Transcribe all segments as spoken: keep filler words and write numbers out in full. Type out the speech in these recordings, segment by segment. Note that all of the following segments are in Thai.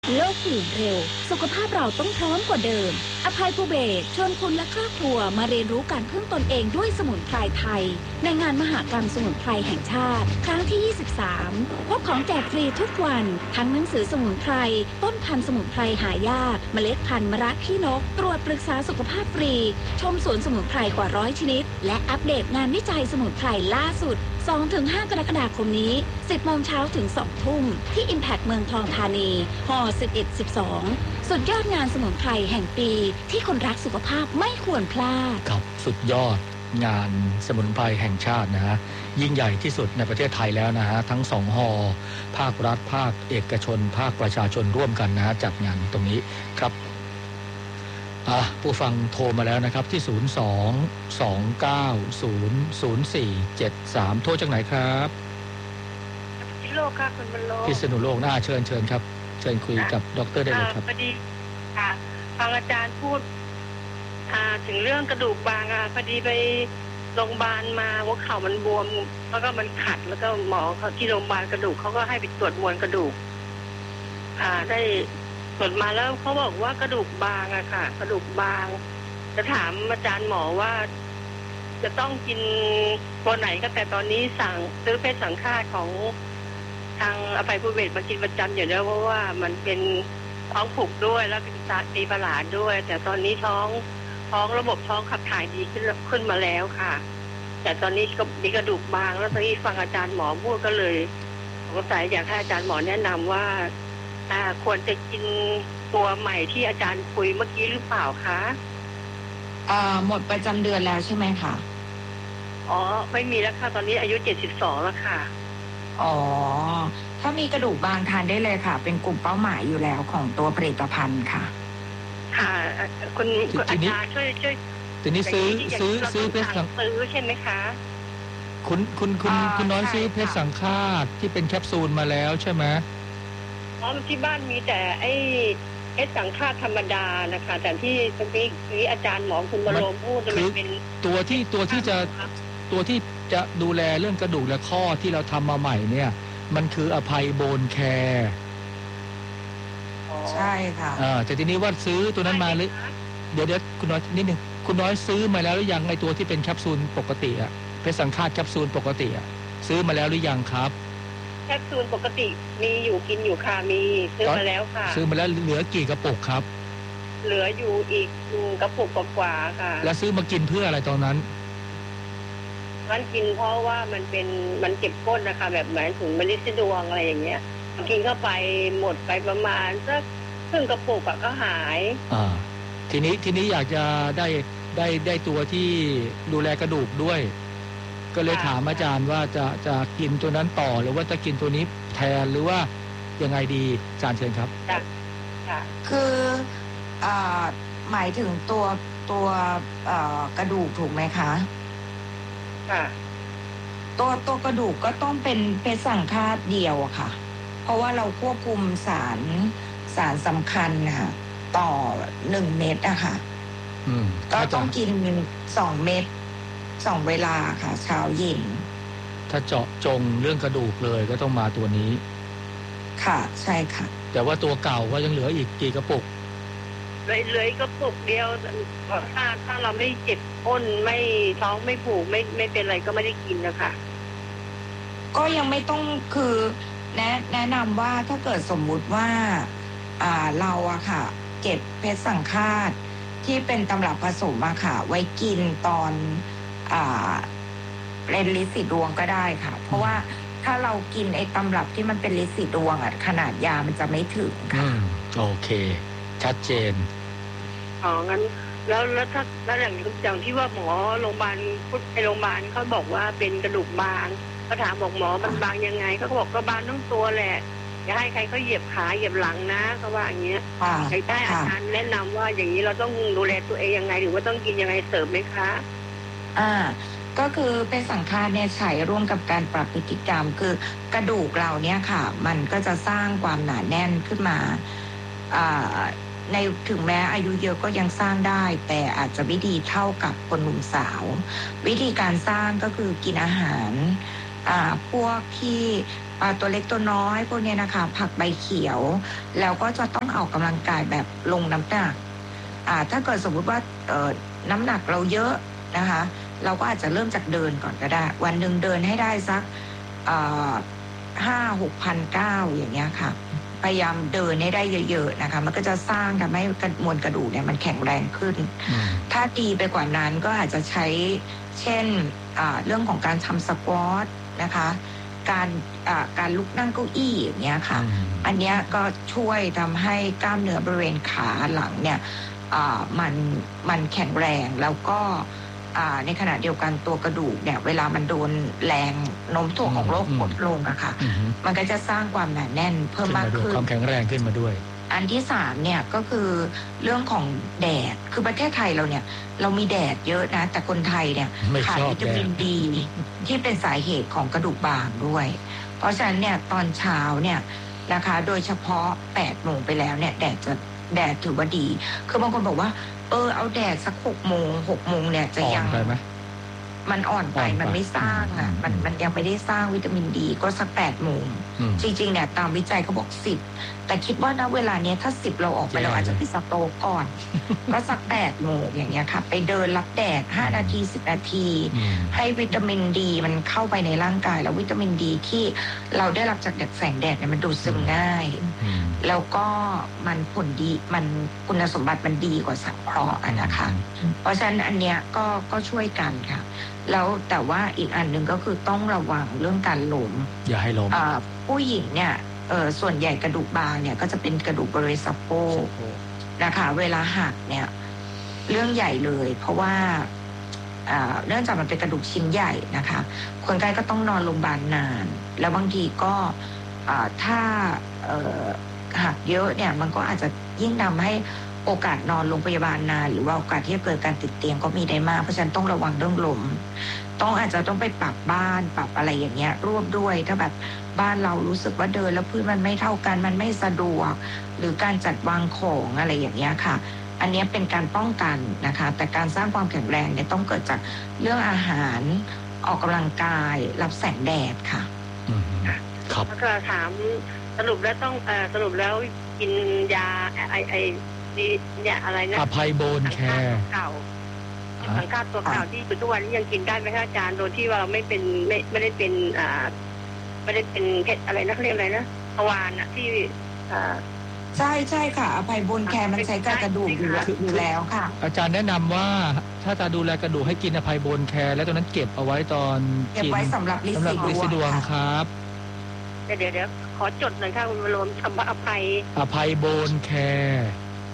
โลกเปลี่ยนเร็วสุขภาพเราต้องพร้อมกว่าเดิมอภัยภูเบศรชวนคุณและครอบครัวมาเรียนรู้การพึ่งตนเองด้วยสมุนไพรไทยในงานมหกรรมสมุนไพรแห่งชาติครั้งที่ยี่สิบสามพบของแจกฟรีทุกวันทั้งหนังสือสมุนไพรต้นพันธุ์สมุนไพรหายากเมล็ดพันธุ์มะระขี้นกตรวจปรึกษาสุขภาพฟรีชมสวนสมุนไพรกว่าร้อยชนิดและอัปเดตงานวิจัยสมุนไพรล่าสุด สองถึงห้า กรกฎาคมนี้ สิบโมงเช้าถึง สองทุ่มที่ Impact เมืองทองธานีฮสิบเอ็ด สิบสองสุดยอดงานสมุนไพรแห่งปีที่คนรักสุขภาพไม่ควรพลาดครับสุดยอดงานสมุนไพรแห่งชาตินะฮะยิ่งใหญ่ที่สุดในประเทศไทยแล้วนะฮะทั้งสองฮอภาครัฐภาคเอกชนภาคประชาชนร่วมกันนะฮะจัดงานตรงนี้ครับอ่ะผู้ฟังโทรมาแล้วนะครับที่ศูนย์ สอง สอง เก้า ศูนย์ ศูนย์ สี่ เจ็ด สามโทรจากไหนครับพิษณุโลกค่ะคุณบรรลพิษณุโลกน่าเชิญเชิญครับเชิญคุยกับดร.ได้เลยครับพอดีค่ะฟังอาจารย์พูดถึงเรื่องกระดูกบางอ่ะพอดีไปโรงพยาบาลมาหัวเข่ามันบวมแล้วก็มันขัดแล้วก็หมอเขาที่โรงพยาบาลกระดูกเขาก็ให้ไปตรวจมวลกระดูกอ่าได้ตรวจมาแล้วเขาบอกว่ากระดูกบางอะค่ะกระดูกบางจะถามอาจารย์หมอว่าจะต้องกินตัวไหนก็แต่ตอนนี้สั่งซื้อเพชรสังฆาตของทางอภัยภูเบศรมากินประจำอยู่แล้วเพราะว่ามันเป็นท้องผูกด้วยแล้วเป็นตีประหลาดด้วยแต่ตอนนี้ท้องท้องระบบท้องขับถ่ายดีขึ้นขึ้นมาแล้วค่ะแต่ตอนนี้ก็มีกระดูกบางแล้วตอนนี้ฟังอาจารย์หมอพูดก็เลยสงสัยอยากให้อาจารย์หมอแนะนำว่าควรจะกินตัวใหม่ที่อาจารย์คุยเมื่อกี้หรือเปล่าคะอ่าหมดประจำเดือนแล้วใช่ไหมคะอ๋อไม่มีแล้วค่ะตอนนี้อายุเจ็ดสิบสองแล้วค่ะอ๋อถ้ามีกระดูกบางทานได้เลยค่ะเป็นกลุ่มเป้าหมายอยู่แล้วของตัวผลิตภัณฑ์ค่ะค่ะคุณอาจารย์ช่วยช่วยทีนี้ซื้อซื้อซื้อเพชรสังซื้อใช่ไหมคะคุณคุณคุณคุณน้อยซื้อเพชรสังฆาตที่เป็นแคปซูลมาแล้วใช่ไหมอ๋อที่บ้านมีแต่ไอ้เพชรสังฆาตธรรมดานะคะแต่ที่ตรงนี้ที่อาจารย์หมอคุณบรมพูดมันเป็นตัวที่ตัวที่จะตัวที่จะดูแลเรื่องกระดูกและข้อที่เราทำมาใหม่เนี่ยมันคืออภัยโบนแคร์ใช่ค่ะอ่าแต่ทีนี้ว่าซื้อตัวนั้นมาหรือเดี๋ยวเดี๋ยวคุณน้อยนิดนึงคุณน้อยซื้อมาแล้วหรือยังไอตัวที่เป็นแคปซูลปกติอะเพชรสังฆาตแคปซูลปกติอะซื้อมาแล้วหรือยังครับแคปซูลปกติมีอยู่กินอยู่ค่ะมีซื้อมาแล้วค่ะซื้อมาแล้วเหลือกี่กระปุกครับเหลืออยู่อีกกระปุกกว่าๆค่ะแล้วซื้อมากินเพื่ออะไรตอนนั้นมันกินเพราะว่ามันเป็นมันเจ็บก้นนะคะแบบหมายถึงมันลิซิดวงอะไรอย่างเงี้ยกินเข้าไปหมดไปประมาณสักครึ่งกระปุกก็หายอ่าทีนี้ทีนี้อยากจะได้ได้ได้ตัวที่ดูแลกระดูกด้วยก็เลยถามอาจารย์ว่าจะจะกินตัวนั้นต่อหรือว่าจะกินตัวนี้แทนหรือว่ายังไงดีอาจารย์เชิญครับคืออ่าหมายถึงตัวตัวอ่ากระดูกถูกไหมคะตัวตัวกระดูกก็ต้องเป็นเพชรสังฆาตเดียวอะค่ะเพราะว่าเราควบคุมสารสารสำคัญค่ะต่อหนึ่งเม็ดอะค่ะก็ต้องกินสองเม็ดสองเวลาค่ะเช้าเย็นถ้าเจาะจงเรื่องกระดูกเลยก็ต้องมาตัวนี้ค่ะใช่ค่ะแต่ว่าตัวเก่าก็ยังเหลืออีกกี่กระปุกเลยเลยก็ปุกเดียวถ้าถ้าเราไม่เจ็บก้นไม่ท้องไม่ผูกไม่ไม่เป็นไรก็ไม่ได้กินนะคะก็ยังไม่ต้องคือแนะแนะนำว่าถ้าเกิดสมมุติว่าอ่าเราอะค่ะเก็บเพชรสังฆาตที่เป็นตำรับผสมมาค่ะไว้กินตอนอ่าเป็นลิสิดวงก็ได้ค่ะเพราะว่าถ้าเรากินไอ้ตำรับที่มันเป็นลิสิดวงอะขนาดยามันจะไม่ถึงค่ะโอเคชัดเจนอ๋องั้นแล้วแล้วถ้าแล้วอย่างอย่างที่ว่าหมอโรงพยาบาลในโรงพยาบาลเขาบอกว่าเป็นกระดูกบางก็ถามบอกหมอมันบางยังไงเขาก็บอกก็บางทั้งตัวแหละอย่าให้ใครเขาเหยียบขาเหยียบหลังนะเขาว่าอย่างเงี้ยใครได้อาจารย์แนะนำว่าอย่างนี้เราต้องดูแลตัวเองยังไงหรือว่าต้องกินยังไงเสริมไหมคะอ่าก็คือเป็นสังฆาตเนี่ยใช้ร่วมกับการปรับพฤติกรรมคือกระดูกเราเนี่ยค่ะมันก็จะสร้างความหนาแน่นขึ้นมาอ่าในถึงแม้อายุเยอะก็ยังสร้างได้แต่อาจจะไม่ดีเท่ากับคนหนุ่มสาววิธีการสร้างก็คือกินอาหารอ่าพวกที่อ่าตัวเล็กตัวน้อยพวกเนี้ยนะคะผักใบเขียวแล้วก็จะต้องออกกำลังกายแบบลงน้ำหนักอ่าถ้าเกิดสมมติว่าเอ่อน้ำหนักเราเยอะนะคะเราก็อาจจะเริ่มจากเดินก่อนก็ได้วันหนึ่งเดินให้ได้สักห้าหกพันเก้าอย่างเงี้ยค่ะพยายามเดินให้ได้เยอะๆนะคะมันก็จะสร้างทำให้มวลกระดูกเนี่ยมันแข็งแรงขึ้นถ้าดีไปกว่านั้นก็อาจจะใช้เช่นเรื่องของการทำสควอตนะคะการการลุกนั่งเก้าอี้อย่างเงี้ยค่ะอันเนี้ยก็ช่วยทำให้กล้ามเนื้อบริเวณขาหลังเนี่ยมันมันแข็งแรงแล้วก็ในขณะเดียวกันตัวกระดูกเนี่ยเวลามันโดนแรงโน้มถ่วงของโลกกดลงอะค่ะมันก็จะสร้างความหนาแน่นเพิ่มมากขึ้นความแข็งแรงขึ้นมาด้วยอันที่สามเนี่ยก็คือเรื่องของแดดคือประเทศไทยเราเนี่ยเรามีแดดเยอะนะแต่คนไทยเนี่ยขาดวิตามินดีที่เป็นสาเหตุของกระดูกบางด้วยเพราะฉะนั้นเนี่ยตอนเช้าเนี่ยนะคะโดยเฉพาะแปดโมงไปแล้วเนี่ยแดดจะแดดถือว่าดีคือบางคนบอกว่าเออเอาแดดสักหกโมงหกโมงเนี่ยจะยังมันอ่อนไปมันไม่สร้างอ่ะมันมันยังไม่ได้สร้างวิตามินดีก็สักแปดโมงจริงๆเนี่ยตามวิจัยเขาบอกสิบแต่คิดว่าณเวลาเนี้ยถ้าสิบเราออกไปเราอาจจะไปสโตกก่อนก็สักแปดโมงอย่างเงี้ยค่ะไปเดินรับแดดห้านาทีสิบนาทีให้วิตามินดีมันเข้าไปในร่างกายแล้ววิตามินดีที่เราได้รับจากแสงแดดเนี่ยมันดูดซึมง่ายแล้วก็มันผลดีมันคุณสมบัติมันดีกว่าสังเคราะห์นะคะเพราะฉะนั้นอันเนี้ยก็ก็ช่วยกันค่ะแล้วแต่ว่าอีกอันหนึ่งก็คือต้องระวังเรื่องการล้มอย่าให้ล้มผู้หญิงเนี่ยเออส่วนใหญ่กระดูกบางเนี่ยก็จะเป็นกระดูกบริเวณสะโพกนะคะเวลาหักเนี่ยเรื่องใหญ่เลยเพราะว่าเนื่องจากมันเป็นกระดูกชิ้นใหญ่นะคะคนไข้ก็ต้องนอนโรงพยาบาลนานแล้วบางทีก็ถ้าหักเยอะเนี่ยมันก็อาจจะยิ่งทำให้โอกาสนอนโรงพยาบาลนานหรือว่าโอกาสที่จะเกิดการติดเตียงก็มีได้มากเพราะฉะนั้นต้องระวังเรื่องลมต้องอาจจะต้องไปปรับบ้านปรับอะไรอย่างเงี้ยร่วมด้วยถ้าแบบบ้านเรารู้สึกว่าเดินแล้วพื้นมันไม่เท่ากันมันไม่สะดวกหรือการจัดวางของอะไรอย่างเงี้ยค่ะอันนี้เป็นการป้องกันนะคะแต่การสร้างความแข็งแรงเนี่ยต้องเกิดจากเรื่องอาหารออกกำลังกายรับแสงแดดค่ะครับแล้วก็ถามสรุปแล้วต้องเอ่อสรุปแล้วกินยาไอไอนี่เนี่ยอะไรนะอภัยโบนแคร์เก่าสังกัดตัวเก่าที่ปัจจุบันนี้ยังกินได้ไหมคะอาจารย์โดยที่ว่าเราไม่เป็นไม่ไม่ได้เป็นอ่าไม่ได้เป็นเพชรอะไรนะเขาเรียกอะไรนะทวารอะที่อ่าใช่ใช่ค่ะอภัยโบนแคร์มันใช้กับกระดูกอยู่แล้วค่ะอาจารย์แนะนำว่าถ้าจะดูแลกระดูกให้กินอภัยโบนแคร์แล้วตอนนั้นเก็บเอาไว้ตอนเก็บไว้สำหรับลิซิดวงครับเดี๋ยวเดี๋ยวขอจดหน่อยค่ะคุณวรมคำว่าอภัยอภัยโบนแคร์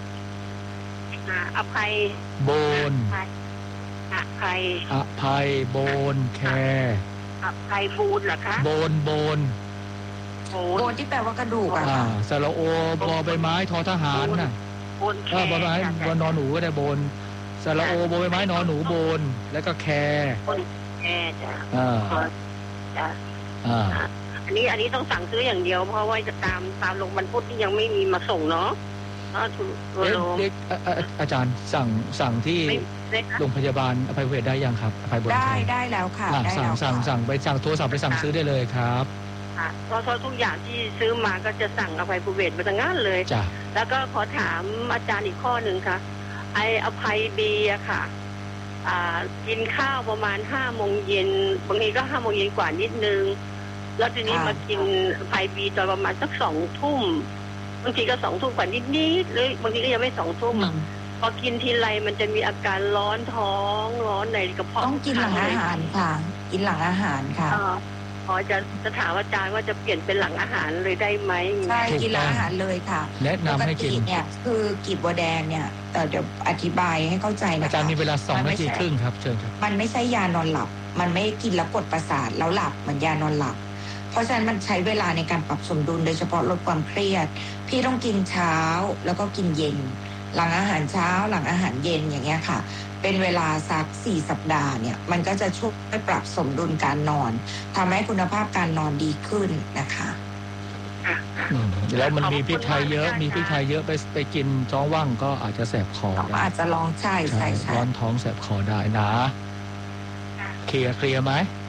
อภัยโบนอภัยอภัยโบนแคร์อภัยบูนเหรอคะโบนโบนโบนที่แปลว่ากระดูกอะค่ะสระโอบอใบไม้ทอทหารน่ะโบนแคร์บอใบไม้บนนอนหนูก็ได้โบนสระโอบอใบไม้นอนหนูโบนแล้วก็แคร์แคร์จ้ะอ่าจ้ะอ่าอันนี้อันนี้ต้องสั่งซื้ออย่างเดียวเพราะว่าจะตามตามลงบรรพุธที่ยังไม่มีมาส่งเนาะเด็กอาจารย์สั่งสั่งที่โรงพยาบาลอภัยภูเบศได้ยังครับอภัยบนได้ได้แล้วค่ะสั่งสั่งสั่งไปสั่งโทรศัพท์ไปสั่งซื้อได้เลยครับเพราะทุกอย่างที่ซื้อมาก็จะสั่งอภัยภูเบศมาตั้งงานเลยจ้ะแล้วก็ขอถามอาจารย์อีกข้อหนึ่งค่ะไออภัยบีอะค่ะกินข้าวประมาณห้าโมงเย็นบางทีก็ห้าโมงเย็นกว่านิดนึงแล้วทีนี้มากินอภัยบีตอนประมาณสักสองทุ่มบางทีก็สองทุ่มกว่านิดๆหรือบางทีก็ยังไม่สองทุ่มพอกินทีไรมันจะมีอาการร้อนท้องร้อนในกระเพาะต้องกินหลังอาหารค่ะกินหลังอาหารค่ะพอจะจะถามอาจารย์ว่าจะเปลี่ยนเป็นหลังอาหารเลยได้ไหมใช่กินหลังอาหารเลยค่ะแนะนำให้กินเนี่ยคือกีบบัวแดงเนี่ยเดี๋ยวอธิบายให้เข้าใจนะคะอาจารย์มีเวลาสองนาทีครึ่งครับเชิญครับมันไม่ใช่ยานอนหลับมันไม่กินแล้วกดประสาทแล้วหลับเหมือนยานอนหลับเพราะฉะนั้นมันใช้เวลาในการปรับสมดุลโดยเฉพาะลดความเครียดพี่ต้องกินเช้าแล้วก็กินเย็นหลังอาหารเช้าหลังอาหารเย็นอย่างเงี้ยค่ะเป็นเวลาสักสี่สัปดาห์เนี่ยมันก็จะช่วยปรับสมดุลการนอนทำให้คุณภาพการนอนดีขึ้นนะคะแล้วมันมีพริกไทยเยอะมีพริกไทยเยอะไปไปกินท้องว่างก็อาจจะแสบคออาจจะลองใช่ใช่ใช่ร้อนท้องแสบคอได้นะเคลียร์เคลียร์ไหม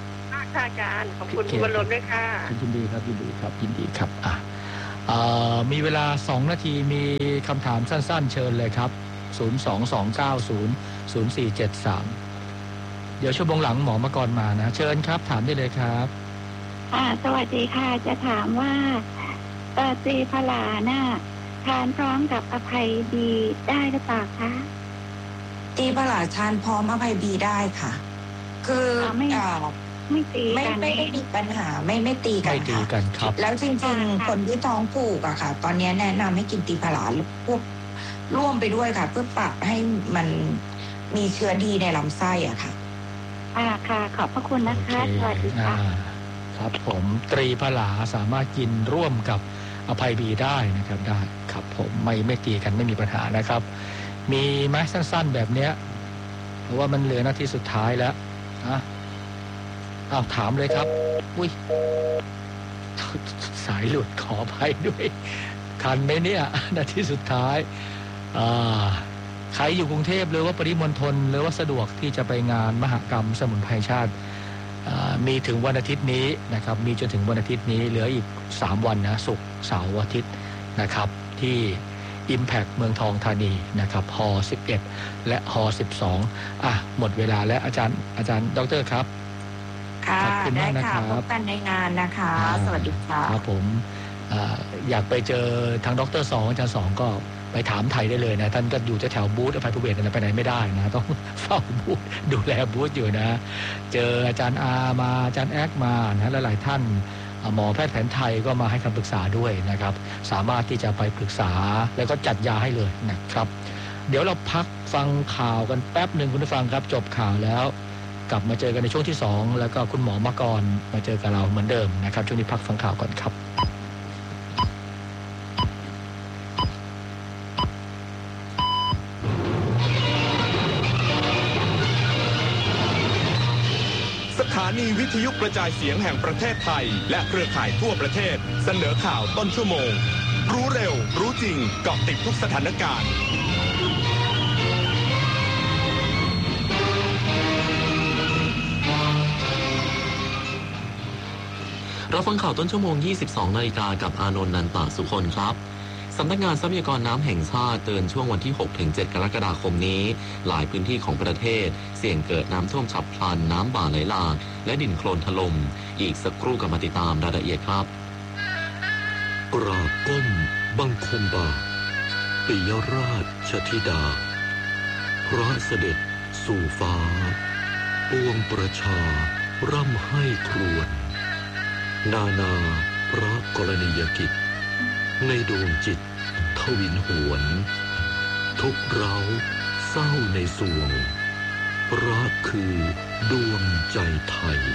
ค่ะอาจารย์ขอบคุณคุณบรรลด้วยค่ะยินดีครับยินดีครับยินดีครับอ่ะมีเวลาสองนาทีมีคำถามสั้นๆเชิญเลยครับศูนย์ สอง สอง เก้า ศูนย์ ศูนย์ สี่ เจ็ด สามเดี๋ยวชั่วโมงหลังหมอมาก่อนมานะเชิญครับถามได้เลยครับอ่าสวัสดีค่ะจะถามว่าเออตีพลาน่ะทานพร้อมกับอภัยดีได้หรือเปล่าคะตีพลาทานพร้อมอภัยดีได้ค่ะคือไม่ไม่ตีไม่ไม่ได้มีปัญหาไม่ไม่ตีกันไม่ตีกันครับแล้วจริงๆคนที่ท้องผูกอะค่ะตอนนี้แนะนำให้กินตีพลาพวกร่วมไปด้วยค่ะเพื่อปรับให้มันมีเชื้อดีในลำไส้อะค่ะอ่าค่ะขอบพระคุณนะคะสวัสดีค่ะครับผมตรีพลาสามารถกินร่วมกับอภัยบีได้นะครับได้ครับผมไม่ไม่ตีกันไม่มีปัญหานะครับมีไหมสั้นๆแบบเนี้ยเพราะว่ามันเหลือนาทีสุดท้ายแล้วอ่ะอ้าวถามเลยครับอุ้ยสายหลุดขออภัยด้วยทันไหมเนี่ยนาทีสุดท้ายอ่าใครอยู่กรุงเทพหรือว่าปริมณฑลหรือว่าสะดวกที่จะไปงานมหกรรมสมุนไพรชาติมีถึงวันอาทิตย์นี้นะครับมีจนถึงวันอาทิตย์นี้เหลืออีกสามวันนะศุกร์เสาร์อาทิตย์นะครับที่ Impact เมืองทองธานีนะครับฮอสิบเอ็ดและฮอสิบสองอ่ะหมดเวลาแล้วอาจารย์อาจารย์ดรครับค่ะได้ค่ะพบกันในงานนะคะสวัสดีค่ะครับผมอยากไปเจอทางดรสองอาจารย์สองก็ไปถามไทยได้เลยนะท่านก็อยู่แถวบูธอภัยภูเบศรไปไหนไม่ได้นะต้องเฝ้าบูธดูแลบูธอยู่นะเจออาจารย์อามาอาจารย์แอ๊กมานะหลายๆท่านหมอแพทย์แผนไทยก็มาให้คำปรึกษาด้วยนะครับสามารถที่จะไปปรึกษาแล้วก็จัดยาให้เลยนะครับเดี๋ยวเราพักฟังข่าวกันแป๊บหนึ่งคุณผู้ฟังครับจบข่าวแล้วกลับมาเจอกันในช่วงที่สองแล้วก็คุณหมอมากรมาเจอกับเราเหมือนเดิมนะครับช่วงนี้พักฟังข่าวก่อนครับสถานีวิทยุกระจายเสียงแห่งประเทศไทยและเครือข่ายทั่วประเทศเสนอข่าวต้นชั่วโมงรู้เร็วรู้จริงเกาะติดทุกสถานการณ์เราฟังข่าวต้นชั่วโมง ยี่สิบสอง นาฬิกากับอานนท์ นันตสุคนครับสำนักงานทรัพยากรน้ำแห่งชาติเตือนช่วงวันที่ หกถึงเจ็ด กรกฎาคมนี้หลายพื้นที่ของประเทศเสี่ยงเกิดน้ำท่วมฉับพลันน้ำป่าไหลหลากและดินโคลนถล่มอีกสักครู่กับมาติดตามรายละเอียดครับกราบก้มบังคมบาทปิยราชธิดาพระเสด็จสู่ฟ้าปวงประชาร่ำให้ครวญนานาพระกรณียกิจในดวงจิตทวินหวนทุกเราเศร้าในสวงรักคือดวงใจไทย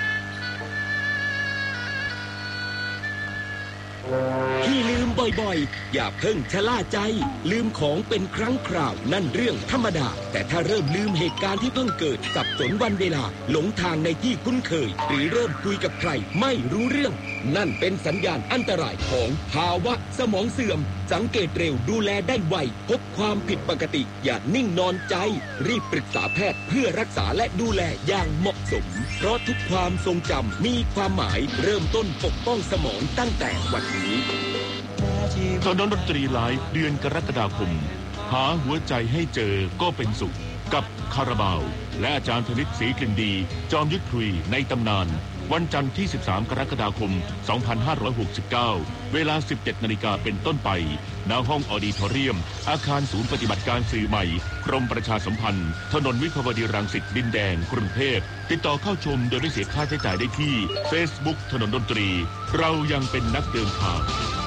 ที่ลืมบ่อยๆอย่าเพิ่งชะล่าใจลืมของเป็นครั้งคราวนั่นเรื่องธรรมดาแต่ถ้าเริ่มลืมเหตุการณ์ที่เพิ่งเกิดสับสนวันเวลาหลงทางในที่คุ้นเคยหรือเริ่มคุยกับใครไม่รู้เรื่องนั่นเป็นสัญญาณอันตรายของภาวะสมองเสื่อมสังเกตเร็วดูแลได้ไวพบความผิดปกติอย่านิ่งนอนใจรีบปรึกษาแพทย์เพื่อรักษาและดูแลอย่างเหมาะสมเพราะทุกความทรงจำมีความหมายเริ่มต้นปกป้องสมองตั้งแต่วันนี้ถนนดนตรีไลฟ์เดือนกรกฎาคมหาหัวใจให้เจอก็เป็นสุขกับคาราบาวและอาจารย์ธนิตศรีกลิ่นดีจอมยุทธคุยในตำนานวันจันทร์ที่สิบสามกรกฎาคมสองพันห้าร้อยหกสิบเก้าเวลา สิบเจ็ดนาฬิกาเป็นต้นไปณห้องออดิทอเรียมอาคารศูนย์ปฏิบัติการสื่อใหม่กรมประชาสัมพันธ์ถนนวิภาวดีรังสิตดินแดงกรุงเทพติดต่อเข้าชมโดยไม่เสียค่าใช้จ่ายได้ที่ Facebook ถนนดนตรีเรายังเป็นนักเดินทาง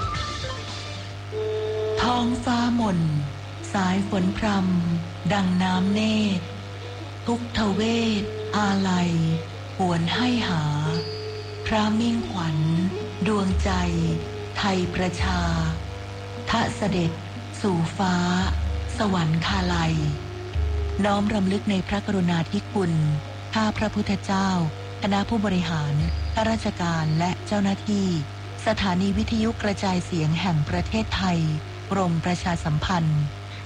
ท้องฟ้ามนสายฝนพรำดังน้ำเนตรทุกทเวศอาลัยหวนให้หาพระมิ่งขวัญดวงใจไทยประชาทะเสด็จสู่ฟ้าสวรรคาลัยน้อมรำลึกในพระกรุณาธิคุณข้าพระพุทธเจ้าคณะผู้บริหารข้าราชการและเจ้าหน้าที่สถานีวิทยุกระจายเสียงแห่งประเทศไทยกรมประชาสัมพันธ์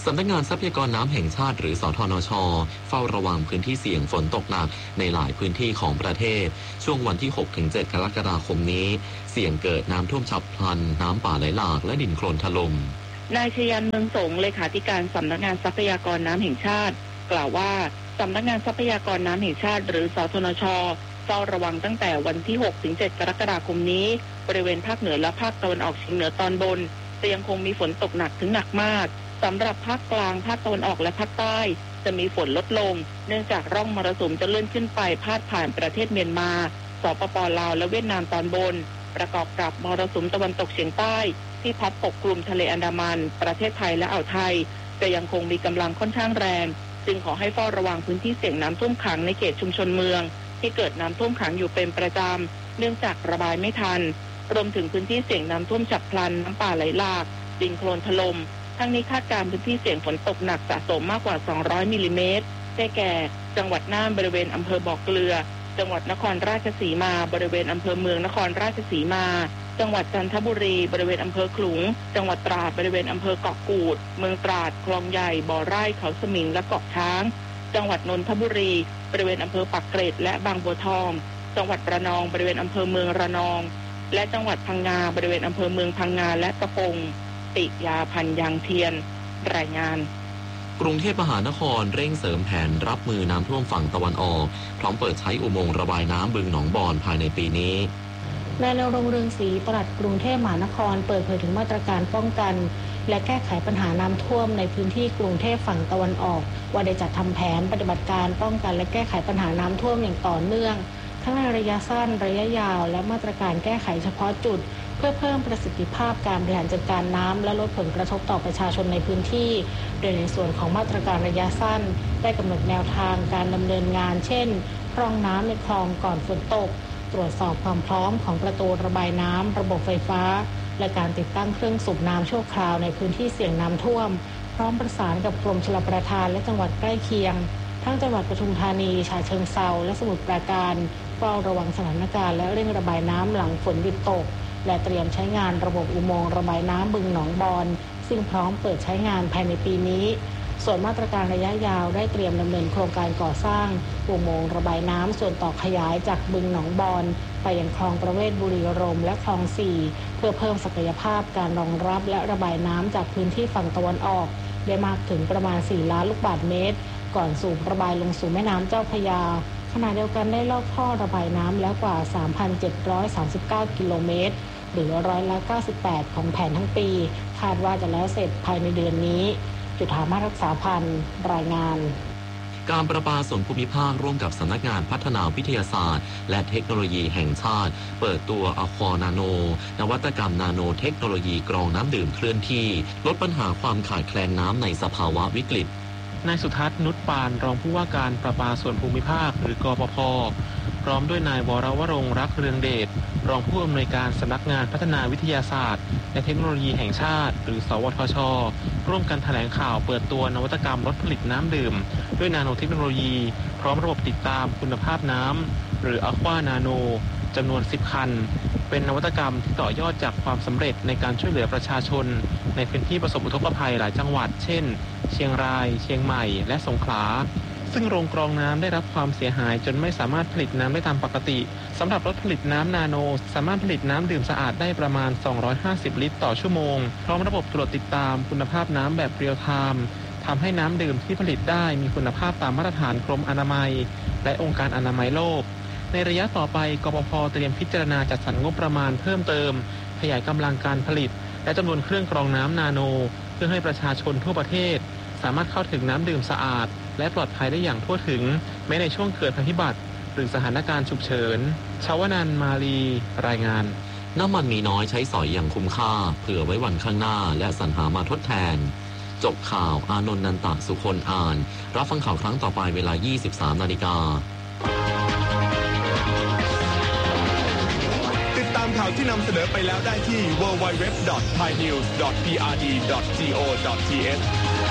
สำนักงานทรัพยากรน้ำแห่งชาติหรือสทนช.เฝ้าระวังพื้นที่เสี่ยงฝนตกหนักในหลายพื้นที่ของประเทศช่วงวันที่ หกถึงเจ็ด กรกฎาคมนี้เสี่ยงเกิดน้ำท่วมฉับพลันน้ำป่าไหลหลากและดินโคลนถล่มนายชยันเมืองสงเลขาธิการสำนักงานทรัพยากรน้ำแห่งชาติกล่าวว่าสำนักงานทรัพยากรน้ำแห่งชาติหรือสทนช.เฝ้าระวังตั้งแต่วันที่ หกถึงเจ็ด กรกฎาคมนี้บริเวณภาคเหนือและภาคตะวันออกเฉียงเหนือตอนบนจะยังคงมีฝนตกหนักถึงหนักมากสำหรับภาคกลางภาคตะวันออกและภาคใต้จะมีฝนลดลงเนื่องจากร่องมรสุมจะเลื่อนขึ้นไปพาดผ่านประเทศเมียนมาสปป.ลาวและเวียดนามตอนบนประกอบกับมรสุมตะวันตกเฉียงใต้ที่พัดปกคลุมทะเลอันดามันประเทศไทยและอ่าวไทยจะยังคงมีกำลังค่อนข้างแรงจึงขอให้เฝ้าระวังพื้นที่เสี่ยงน้ำท่วมขังในเขตชุมชนเมืองที่เกิดน้ำท่วมขังอยู่เป็นประจำเนื่องจากระบายไม่ทันรวมถึงพื้นที่เสี่ยงน้ำท่วมฉับพลันน้ำป่าไหลหลากดินโคลนถล่มทั้งนี้คาดการณ์พื้นที่เสี่ยงฝนตกหนักสะสมมากกว่าสองร้อยมิลลิเมตรได้แก่จังหวัดน่านบริเวณอำเภอบ่อเกลือจังหวัดนครราชสีมาบริเวณอำเภอเมืองนครราชสีมาจังหวัดจันทบุรีบริเวณอำเภอขลุงจังหวัดตราดบริเวณอำเภอเกาะกูดเมืองตราดคลองใหญ่บ่อไร่เขาสมิงและเกาะช้างจังหวัดนนทบุรีบริเวณอำเภอปักเกร็ดและบางบัวทองจังหวัดระนองบริเวณอำเภอเมืองระนองและจังหวัดพังงาบริเวณอำเภอเมืองพังงาและตะปงติยาพันยางเทียนรายงานกรุงเทพมหานครเร่งเสริมแผนรับมือน้ำท่วมฝั่งตะวันออกพร้อมเปิดใช้อุโมงค์ระบายน้ำบึงหนองบอนภายในปีนี้นายณรงค์เรืองศรีปลัดกรุงเทพมหานครเปิดเผยถึงมาตรการป้องกันและแก้ไขปัญหาน้ำท่วมในพื้นที่กรุงเทพฝั่งตะวันออกว่าได้จัดทำแผนปฏิบัติการป้องกันและแก้ไขปัญหาน้ำท่วมอย่างต่อเนื่องทั้งในระยะสั้นระยะยาวและมาตรการแก้ไขเฉพาะจุดเพื่อเพิ่มประสิทธิภาพการบริหารจัดการน้ำและลดผลกระทบต่อประชาชนในพื้นที่โดยในส่วนของมาตรการระยะสั้นได้กำหนดแนวทางการดำเนินงานเช่นพร่องน้ำในคลองก่อนฝนตกตรวจสอบความพร้อมของประตูระบายน้ำระบบไฟฟ้าและการติดตั้งเครื่องสูบน้ำชั่วคราวในพื้นที่เสี่ยงน้ำท่วมพร้อมประสานกับกรมชลประทานและจังหวัดใกล้เคียงทั้งจังหวัดปทุมธานีฉะเชิงเทราและสมุทรปราการเฝ้าระวังสถานการณ์และเร่งระบายน้ำหลังฝนหยุดตกและเตรียมใช้งานระบบอุโมงค์ระบายน้ำบึงหนองบอนซึ่งพร้อมเปิดใช้งานภายในปีนี้ส่วนมาตรการระยะยาวได้เตรียมดำเนินโครงการก่อสร้างอุโมงค์ระบายน้ำส่วนต่อขยายจากบึงหนองบอนไปยังคลองประเวศบุรีรมย์และคลองสี่เพื่อเพิ่มศักยภาพการรองรับและระบายน้ำจากพื้นที่ฝั่งตะวันออกได้มากถึงประมาณสี่ล้านลูกบาศก์เมตรก่อนสูบระบายลงสู่แม่น้ำเจ้าพระยาขณะเดียวกันได้ลอกท่อระบายน้ำแล้วกว่า สามพันเจ็ดร้อยสามสิบเก้า กิโลเมตรหรือร้อยละเก้าสิบแปดของแผนทั้งปีคาดว่าจะแล้วเสร็จภายในเดือนนี้จุฑามาศรักษาพันธ์รายงานการประปาส่วนภูมิภาคร่วมกับสำนักงานพัฒนาวิทยาศาสตร์และเทคโนโลยีแห่งชาติเปิดตัวอะควานาโนนวัตกรรมนาโนเทคโนโลยีกรองน้ำดื่มเคลื่อนที่ลดปัญหาความขาดแคลนน้ำในสภาวะวิกฤตนายสุทัศน์นุชปานรองผู้ว่าการประปาส่วนภูมิภาคหรือกปภ.พร้อมด้วยนายวรวรงค์รักเรืองเดชรองผู้อำนวยการสำนักงานพัฒนาวิทยาศาสตร์และเทคโนโลยีแห่งชาติหรือสวทช.ร่วมกันแถลงข่าวเปิดตัวนวัตกรรมลดผลิตน้ำดื่มด้วยนาโนเทคโนโลยีพร้อมระบบติดตามคุณภาพน้ำหรือ Aqua Nano จำนวนสิบคันเป็นนวัตกรรมที่ต่อยอดจากความสำเร็จในการช่วยเหลือประชาชนในพื้นที่ประสบอุทกภัยหลายจังหวัดเช่นเชียงรายเชียงใหม่และสงขลาซึ่งโรงกรองน้ำได้รับความเสียหายจนไม่สามารถผลิตน้ำได้ตามปกติสำหรับรถผลิตน้ำนาโนสามารถผลิตน้ำดื่มสะอาดได้ประมาณสองร้อยห้าสิบลิตรต่อชั่วโมงพร้อมระบบตรวจติดตามคุณภาพน้ำแบบเรียลไทม์ทำให้น้ำดื่มที่ผลิตได้มีคุณภาพตามมาตรฐานกรมอนามัยและองค์การอนามัยโลกในระยะต่อไปกปภ.เตรียมพิจารณาจัดสรรงบประมาณเพิ่มเติมขยายกำลังการผลิตและจำนวนเครื่องกรองน้ำนาโนเพื่อให้ประชาชนทั่วประเทศสามารถเข้าถึงน้ำดื่มสะอาดและปลอดภัยได้อย่างทั่วถึงแม้ในช่วงเกิดภัยพิบัติหรือสถานการณ์ฉุกเฉินชาวนันท์มาลีรายงานน้ำมันมีน้อยใช้สอยอย่างคุ้มค่าเผื่อไว้วันข้างหน้าและสรรหามาทดแทนจบข่าวอานนท์นันตะสุคนอ่านรับฟังข่าวครั้งต่อไปเวลา ยี่สิบสาม นาฬิกาติดตามข่าวที่นำเสนอไปแล้วได้ที่ ดับเบิลยู ดับเบิลยู ดับเบิลยู ดอท ไทยนิวส์ ดอท พี อาร์ ดี ดอท โก ดอท ที เอช